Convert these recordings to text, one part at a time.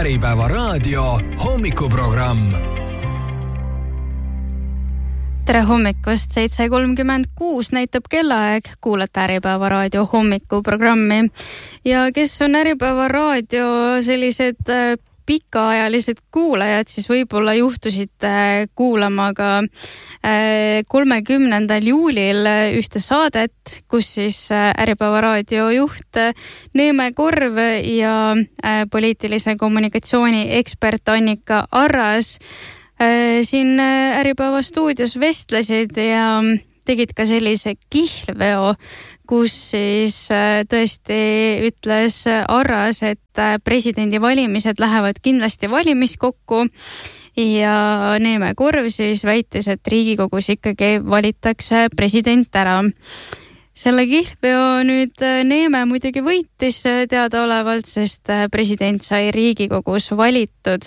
Äripäeva raadio hommikuprogramm. Tere hommikust, 7:36 näitab kellaaeg, kuulate Äripäeva raadio hommikuprogrammi. Ja kes on Äripäeva raadio sellised pikaajalised kuulajad, siis võib-olla juhtusid kuulama ka 30. juulil ühte saadet, kus siis Äripäeva raadio juht Neeme Korv ja poliitilise kommunikatsiooni ekspert Annika Arras siin Äripäeva stuudios vestlesid ja tegid ka sellise kihlveo, kus siis tõesti ütles Arras, et presidendivalimised lähevad kindlasti valimiskokku ja Neeme Korv siis väitis, et Riigikogus ikkagi valitakse president ära. Selle kihlveo nüüd Neeme muidugi võitis teadaolevalt, sest president sai Riigikogus valitud.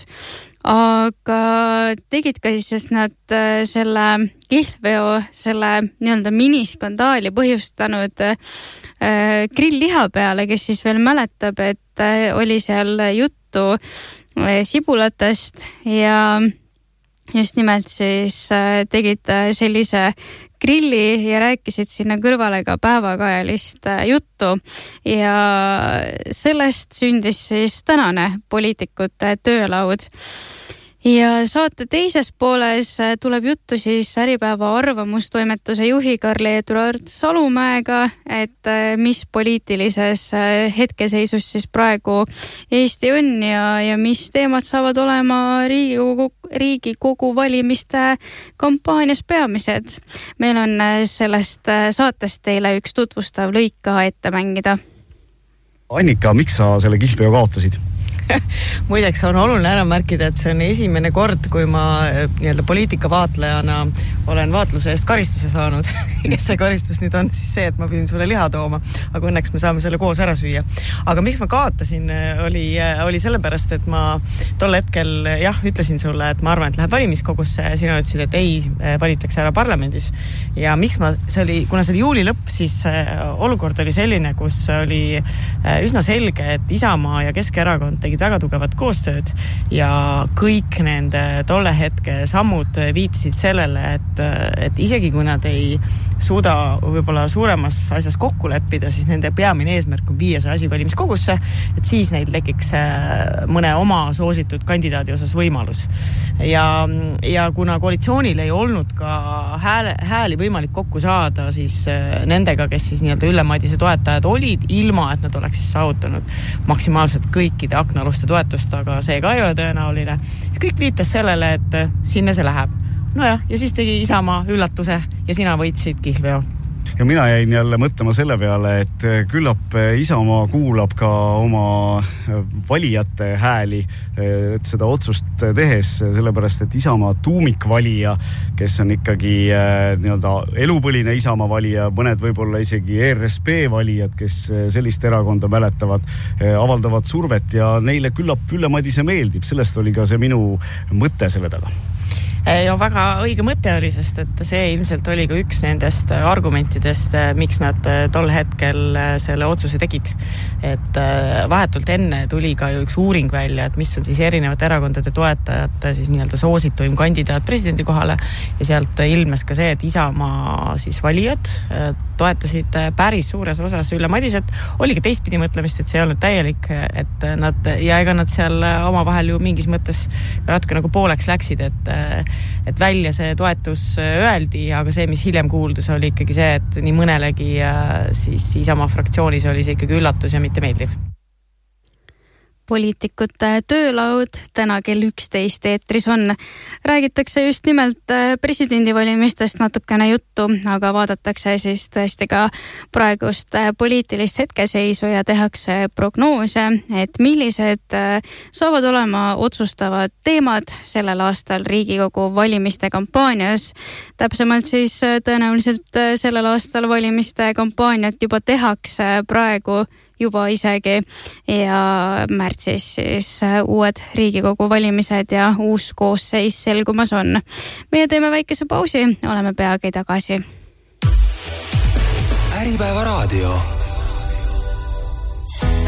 Aga tegid ka siis nad selle kihlveo, selle nii-öelda miniskandaali põhjustanud grillliha peale, kes siis veel mäletab, et oli seal juttu sibulatest ja just nimelt siis tegid sellise grilli ja rääkisid sinna kõrvale ka päevakajalist juttu ja sellest sündis siis tänane poliitikute töölaud. Ja saate teises pooles tuleb juttu siis Äripäeva arvamustoimetuse juhi Karl-Eduard Salumäega, et mis poliitilises hetkeseisus siis praegu Eesti on ja mis teemad saavad olema Riigikogu valimiste kampaanias peamised. Meil on sellest saatest teile üks tutvustav lõik ka ette mängida. Annika, miks sa selle kihlveo kaotasid? Muideks on oluline ära märkida, et see on esimene kord, kui ma nii-öelda poliitika vaatlejana olen vaatluse eest karistuse saanud. Kes see karistus nüüd on siis see, et ma pidin sulle liha tooma, aga õnneks me saame selle koos ära süüa. Aga miks ma kaotasin, oli sellepärast, et ma tol hetkel ütlesin sulle, et ma arvan, et läheb valimiskogusse ja sina ütlesid, et ei, valitakse ära parlamendis. Ja miks kuna see oli juuli lõpp, siis olukord oli selline, kus oli üsna selge, et Isamaa ja Keskerakond tegid väga tugevat koostööd ja kõik nende tolle hetke sammud viitasid sellele, et isegi kui nad ei suuda võib-olla suuremas asjas kokku leppida, siis nende peamine eesmärk on viia see asi valimiskogusse, et siis neil tekiks mõne oma soositud kandidaadi osas võimalus. Ja kuna koalitsioonil ei olnud ka hääli võimalik kokku saada, siis nendega, kes siis nii-öelda Ülle Madise toetajad olid, ilma et nad oleks siis saavutanud maksimaalselt kõikide aknaluste toetust, aga see ka ei ole tõenäoline, siis kõik viitas sellele, et sinna see läheb. Ja siis tegi Isamaa üllatuse ja sina võitsid kihlveo. Ja mina jäin jälle mõtlema selle peale, et küllap Isamaa kuulab ka oma valijate hääli, et seda otsust tehes, sellepärast, et Isamaa tuumikvalija, kes on ikkagi nii-öelda elupõline Isamaa valija, mõned võib-olla isegi ERSP valijad, kes sellist erakonda mäletavad, avaldavad survet ja neile küllap Ülle Madise meeldib. Sellest oli ka see minu mõte selle taga. Ja väga õige mõte oli, sest et see ilmselt oli ka üks nendest argumentidest, miks nad tol hetkel selle otsuse tegid. Et vahetult enne tuli ka ju üks uuring välja, et mis on siis erinevate erakondade toetajad siis nii-öelda soosituim kandidaat presidendi kohale ja sealt ilmes ka see, et Isamaa siis valijad toetasid päris suures osas Ülle Madiset. Oli ka teistpidi mõtlemist, et see ei olnud täielik, et nad seal oma vahel ju mingis mõttes natuke nagu pooleks läksid, et välja see toetus öeldi, aga see, mis hiljem kuuldus, oli ikkagi see, et nii mõnelegi siis Isamaa fraktsioonis oli see ikkagi üllatus ja mitte meeldiv. Poliitikute töölaud täna kell 11 eetris on. Räägitakse just nimelt presidendivalimistest natukene juttu, aga vaadatakse siis tõesti ka praegust poliitilist hetkeseisu ja tehakse prognoose, et millised saavad olema otsustavad teemad sellel aastal Riigikogu valimiste kampaanias. Täpsemalt siis tõenäoliselt sellel aastal valimiste kampaaniat juba tehakse praegu juba isegi ja märtsis siis uued Riigikogu valimised ja uus koosseis selgumas on. Meie teeme väikese pausi, oleme peagi tagasi. Äripäeva raadio.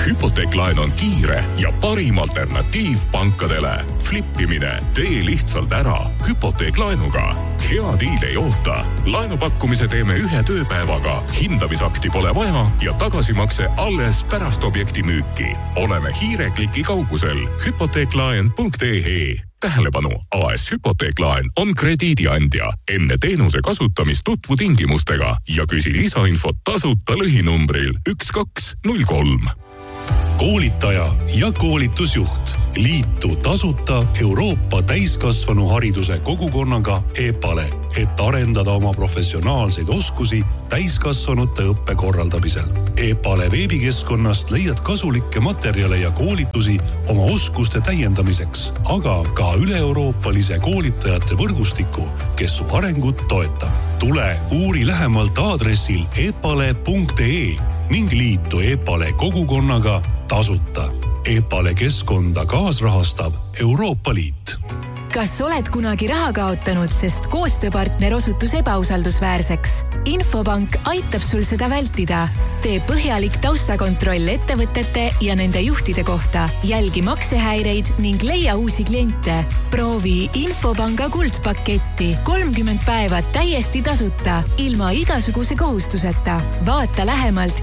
Hypoteeklaen on kiire ja parim alternatiiv pankadele. Flippimine, tee lihtsalt ära Hypoteeklaenuga. Hea diil ei oota. Laenupakkumise teeme 1 tööpäevaga. Hindamisakti pole vaja ja tagasimakse alles pärast objekti müüki. Oleme hiirekliki kaugusel hypoteeklaen.ee. Tähelepanu, AS Hypoteeklaen on krediidiandja. Enne teenuse kasutamist tutvu tingimustega ja küsi lisainfot tasuta lühinumbril 1203. Koolitaja ja koolitusjuht. Liitu tasuta Euroopa täiskasvanuhariduse kogukonnaga EPALE, et arendada oma professionaalseid oskusi täiskasvanute õppe korraldamisel. EPALE veebikeskkonnast leiad kasulikke materjale ja koolitusi oma oskuste täiendamiseks, aga ka üle-euroopalise koolitajate võrgustiku, kes su arengut toetab. Tule uuri lähemalt aadressil epale.ee ning liitu EPALE kogukonnaga tasuta. EPALE keskkonda kaasrahastab Euroopa Liit. Kas oled kunagi raha kaotanud, sest koostööpartner osutus ebausaldusväärseks? Infopank aitab sul seda vältida. Tee põhjalik taustakontroll ettevõtete ja nende juhtide kohta. Jälgi maksehäireid ning leia uusi kliente. Proovi Infopanga kuldpaketti. 30 päeva täiesti tasuta, ilma igasuguse kohustuseta. Vaata lähemalt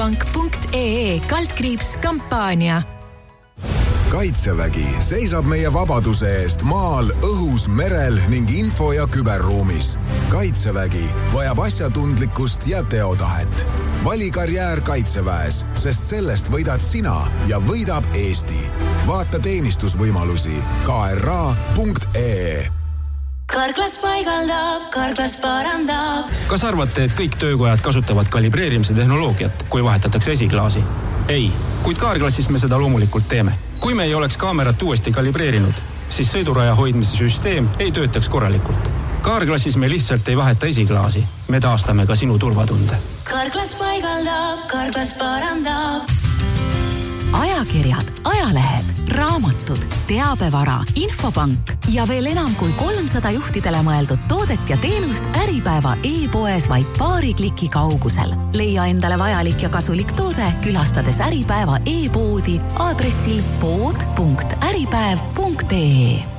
infopank.ee/kampaania. Kaitsevägi seisab meie vabaduse eest maal, õhus, merel ning info- ja küberruumis. Kaitsevägi vajab asjatundlikkust ja teotahet. Vali karjäär Kaitseväes, sest sellest võidad sina ja võidab Eesti. Vaata teenistusvõimalusi kra.ee. Karklas paigaldab, Karklas parandab. Kas arvate, et kõik töökojad kasutavad kalibreerimise tehnoloogiat, kui vahetatakse esiklaasi? Ei, kuid Kaarklassis me seda loomulikult teeme. Kui me ei oleks kaamerat uuesti kalibreerinud, siis sõiduraja hoidmise süsteem ei töötaks korralikult. Kaarklassis me lihtsalt ei vaheta esiklaasi. Me taastame ka sinu turvatunde. Karklas paigaldab, Karklas parandab. Ajakirjad, ajalehed, raamatud, teabevara, infopank ja veel enam kui 300 juhtidele mõeldud toodet ja teenust Äripäeva e-poes vaid paari kliki kaugusel. Leia endale vajalik ja kasulik toode, külastades Äripäeva e-poodi aadressil pood.äripäev.ee.